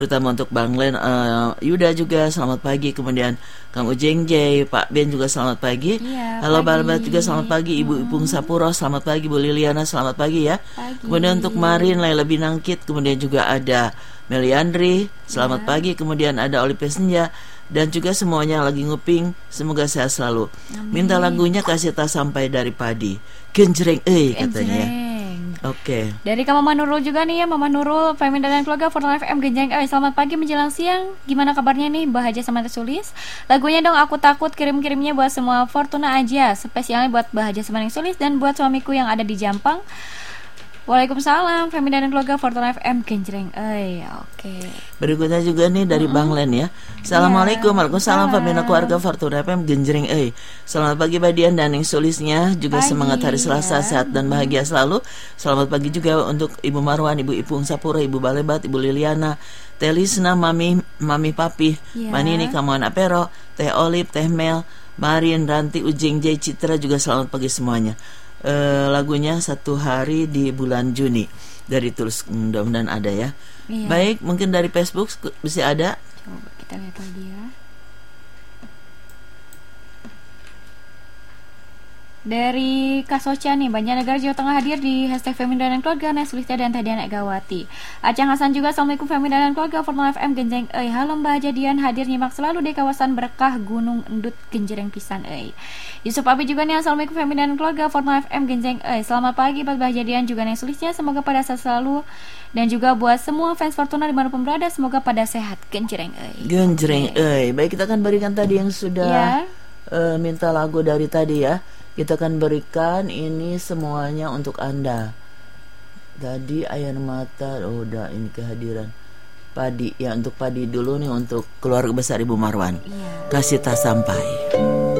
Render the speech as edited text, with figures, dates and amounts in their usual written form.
terutama untuk Bang Len, Yuda juga selamat pagi, kemudian Kang Ujeng J, Pak Ben juga selamat pagi. Iya, Halo pagi. Balbat juga selamat pagi, Ibu Ipung Sapuro selamat pagi, Bu Liliana selamat pagi ya. Pagi. Kemudian untuk Marin Laila Binangkit, kemudian juga ada Meliandri selamat pagi, kemudian ada Oli Senja dan juga semuanya lagi nguping, semoga sehat selalu. Minta lagunya kasih tak sampai dari Padi Genjreng katanya. Oke. Dari Mama Nurul juga nih ya, Mama Nurul, Femin dan keluarga Fortuna FM Genjeng. Selamat pagi menjelang siang. Gimana kabarnya nih, Bahagia sama Sulis? Lagunya dong Aku Takut, kirim-kirimnya buat semua Fortuna aja. Spesialnya buat Bahagia sama Sulis dan buat suamiku yang ada di Jampang. Waalaikumsalam, Femin dan keluarga Fortuna FM Genjreng. Oke. Berikutnya juga nih dari Bang Len ya. Assalamualaikum, waalaikumsalam Femin dan keluarga Fortuna FM Genjreng. Selamat pagi Badian dan yang Sulisnya. Juga Pagi, semangat hari Selasa, sehat dan bahagia selalu. Selamat pagi juga untuk Ibu Marwan, Ibu Ipung Sapura, Ibu Balebat, Ibu Liliana, Teh Lisna, Mami Papi, Manini, Kamuan Apero, Teh Olip, Teh Mel, Marin, Ranti, Ujeng J, Citra juga selamat pagi semuanya. Lagunya Satu Hari di Bulan Juni dari Tulus, mudah-mudahan ada ya. Baik, mungkin dari Facebook bisa ada. Coba kita lihat lagi ya. Dari Kasoca nih, Banjarnegara Jawa Tengah hadir di hashtag Femin dan keluarga, Nesulista dan Tadiana Gawati. Acang Hasan juga, Assalamualaikum Femin dan keluarga Fortuna FM Genjeng. Halo Mbak Jadian, hadir nyimak selalu di kawasan Berkah Gunung Endut Genjereng Pisan. Yusuf Abi juga nih, Assalamualaikum Femin dan keluarga Fortuna FM Genjeng. Selamat pagi buat Mbak Jadian juga Nesulista, semoga pada sehat selalu. Dan juga buat semua fans Fortuna dimanapun berada, semoga pada sehat. Genjreng Genjreng Baik, kita akan berikan tadi yang sudah minta lagu dari tadi ya. Kita akan berikan ini semuanya untuk Anda. Tadi air mata, udah ini kehadiran Padi ya, untuk Padi dulu nih, untuk keluarga besar Ibu Marwan. Kasih tak sampai.